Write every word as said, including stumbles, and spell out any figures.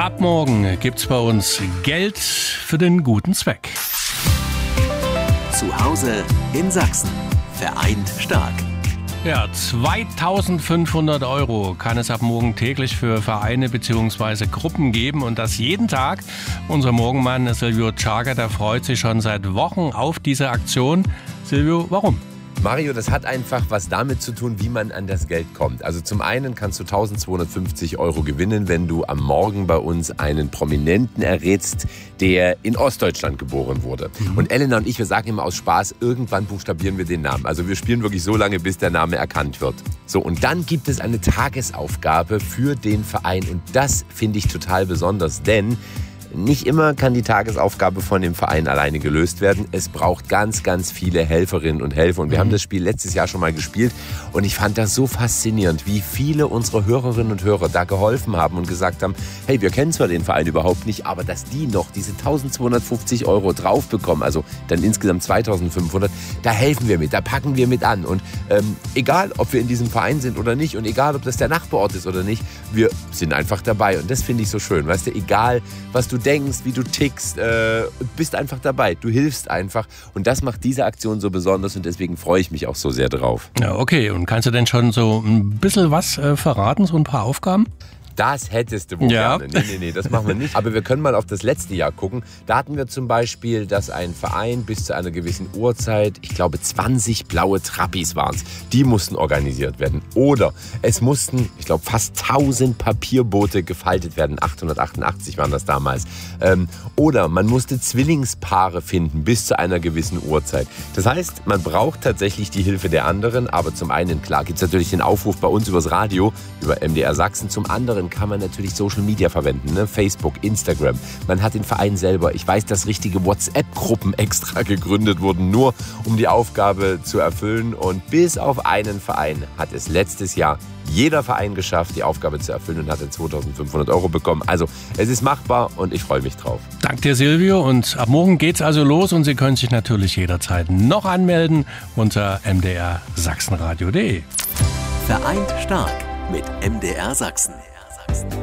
Ab morgen gibt's bei uns Geld für den guten Zweck. Zu Hause in Sachsen. Vereint stark. Ja, zweitausendfünfhundert Euro kann es ab morgen täglich für Vereine bzw. Gruppen geben und das jeden Tag. Unser Morgenmann Silvio Czarga, der freut sich schon seit Wochen auf diese Aktion. Silvio, warum? Mario, das hat einfach was damit zu tun, wie man an das Geld kommt. Also zum einen kannst du eintausendzweihundertfünfzig Euro gewinnen, wenn du am Morgen bei uns einen Prominenten errätst, der in Ostdeutschland geboren wurde. Mhm. Und Elena und ich, wir sagen immer aus Spaß, irgendwann buchstabieren wir den Namen. Also wir spielen wirklich so lange, bis der Name erkannt wird. So, und dann gibt es eine Tagesaufgabe für den Verein. Und das finde ich total besonders, denn nicht immer kann die Tagesaufgabe von dem Verein alleine gelöst werden. Es braucht ganz, ganz viele Helferinnen und Helfer. Und wir mhm. haben das Spiel letztes Jahr schon mal gespielt. Und ich fand das so faszinierend, wie viele unserer Hörerinnen und Hörer da geholfen haben und gesagt haben, hey, wir kennen zwar den Verein überhaupt nicht, aber dass die noch diese eintausendzweihundertfünfzig Euro drauf bekommen, also dann insgesamt zweitausendfünfhundert, da helfen wir mit, da packen wir mit an. Und ähm, egal, ob wir in diesem Verein sind oder nicht und egal, ob das der Nachbarort ist oder nicht, wir sind einfach dabei. Und das finde ich so schön. Weißt du, egal, was du denkst, wie du tickst, äh, bist einfach dabei. Du hilfst einfach und das macht diese Aktion so besonders und deswegen freue ich mich auch so sehr drauf. Ja, okay. Und kannst du denn schon so ein bisschen was äh, verraten, so ein paar Aufgaben? Das hättest du wohl ja. gerne. Nee, nee, nee, das machen wir nicht. Aber wir können mal auf das letzte Jahr gucken. Da hatten wir zum Beispiel, dass ein Verein bis zu einer gewissen Uhrzeit, ich glaube zwanzig blaue Trappis waren es, die mussten organisiert werden. Oder es mussten, ich glaube fast tausend Papierboote gefaltet werden. achthundertachtundachtzig waren das damals. Ähm, oder man musste Zwillingspaare finden bis zu einer gewissen Uhrzeit. Das heißt, man braucht tatsächlich die Hilfe der anderen. Aber zum einen, klar, gibt es natürlich den Aufruf bei uns übers Radio, über M D R Sachsen. Zum anderen kann man natürlich Social Media verwenden, ne? Facebook, Instagram. Man hat den Verein selber. Ich weiß, dass richtige WhatsApp-Gruppen extra gegründet wurden, nur um die Aufgabe zu erfüllen. Und bis auf einen Verein hat es letztes Jahr jeder Verein geschafft, die Aufgabe zu erfüllen und hat dann zweitausendfünfhundert Euro bekommen. Also es ist machbar und ich freue mich drauf. Dank dir, Silvio. Und ab morgen geht's also los und Sie können sich natürlich jederzeit noch anmelden unter m d r sachsenradio punkt d e. Vereint stark mit M D R Sachsen.